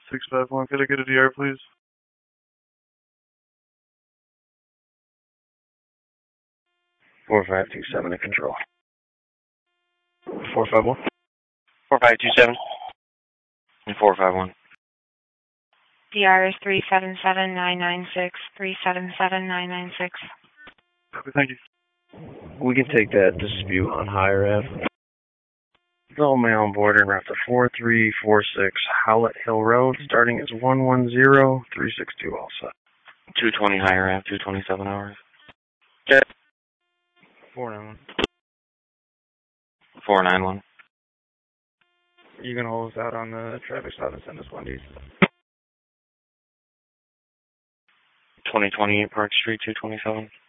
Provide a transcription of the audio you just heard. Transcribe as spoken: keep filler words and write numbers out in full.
six five one. Could I get a D R, please? four five two seven to control. four five one. four five two seven and four five one. D R is three seven seven nine nine six, three seven seven nine nine six. Okay, thank you. We can take that dispute on higher Ave. Bill mail on board in route to four three four six Howlett Hill Road, starting as one one zero three six two all set. two twenty higher Ave, two twenty-seven hours. Okay. four nine one. four nine one. You gonna hold us out on the traffic stop and send us Wendy's? twenty twenty-eight Park Street, two twenty-seven.